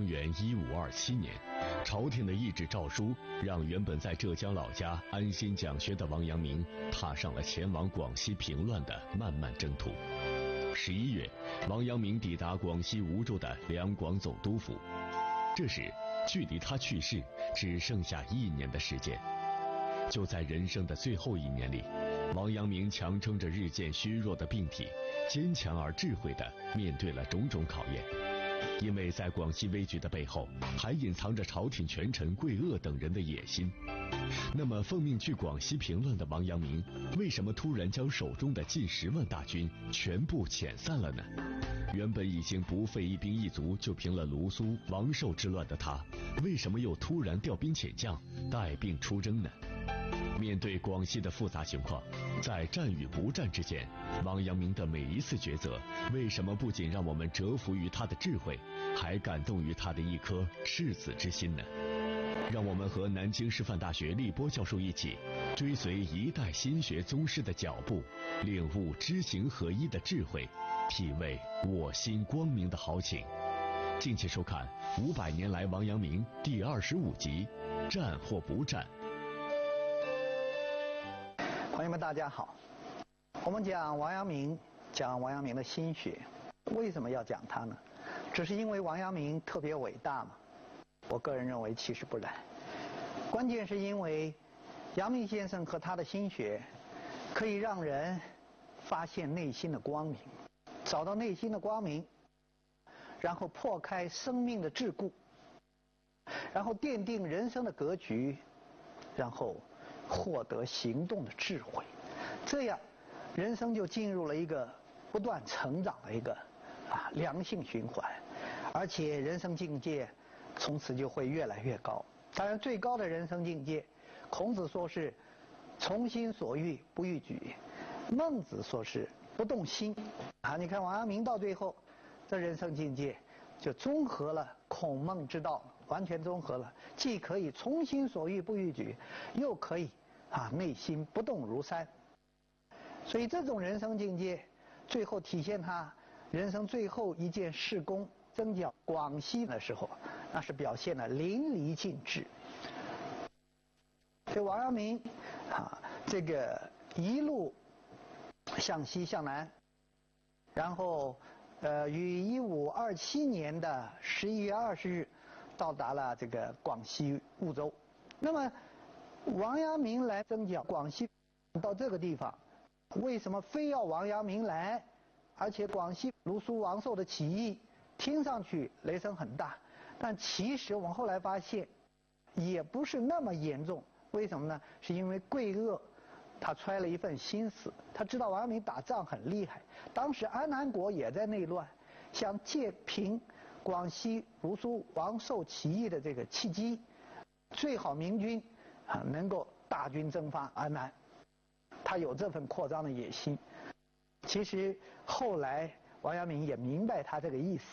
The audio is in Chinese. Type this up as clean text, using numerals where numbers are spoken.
元1527年，朝廷的一纸诏书让原本在浙江老家安心讲学的王阳明踏上了前往广西平乱的漫漫征途。11月，王阳明抵达广西梧州的两广总督府，这时距离他去世只剩下1年的时间。就在人生的最后1年里，王阳明强撑着日渐虚弱的病体，坚强而智慧地面对了种种考验。因为在广西危局的背后，还隐藏着朝廷权臣桂萼等人的野心。那么奉命去广西平乱的王阳明，为什么突然将手中的近10万大军全部遣散了呢？原本已经不费一兵一卒就平了卢苏、王寿之乱的他，为什么又突然调兵遣将，带病出征呢？面对广西的复杂情况，在战与不战之间，王阳明的每一次抉择，为什么不仅让我们折服于他的智慧，还感动于他的一颗赤子之心呢？让我们和南京师范大学立波教授一起，追随一代心学宗师的脚步，领悟知行合一的智慧，体味我心光明的豪情。敬请收看500年来王阳明第25集，战或不战。 朋友们，大家好。我们讲王阳明，讲王阳明的心学，为什么要讲他呢？只是因为王阳明特别伟大吗？我个人认为其实不然。关键是因为阳明先生和他的心学，可以让人发现内心的光明，找到内心的光明，然后破开生命的桎梏，然后奠定人生的格局，然后获得行动的智慧，这样人生就进入了一个不断成长的一个良性循环，而且人生境界从此就会越来越高。当然最高的人生境界，孔子说是从心所欲不逾矩，孟子说是不动心。你看王阳明到最后这人生境界就综合了孔孟之道，完全综合了，既可以从心所欲不逾矩，又可以内心不动如山。所以这种人生境界，最后体现他人生最后一件事功，征剿广西的时候，那是表现得淋漓尽致。所以王阳明这个一路向西向南，然后于1527年的11月20日到达了这个广西梧州。那么王阳明来征剿广西，到这个地方，为什么非要王阳明来？而且广西卢苏王寿的起义听上去雷声很大，但其实我们后来发现也不是那么严重。为什么呢？是因为桂萼他揣了一份心思，他知道王阳明打仗很厉害，当时安南国也在内乱，想借凭广西卢苏王寿起义的这个契机，最好明军能够大军征伐安南，他有这份扩张的野心。其实后来王阳明也明白他这个意思，